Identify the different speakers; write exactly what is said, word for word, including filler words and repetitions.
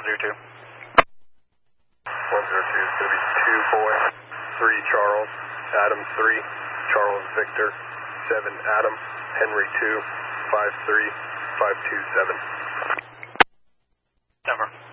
Speaker 1: zero two.
Speaker 2: one zero two is going to be two boy, three Charles, Adam three, Charles Victor, seven Adam, Henry two, five three, five two seven.
Speaker 1: Denver.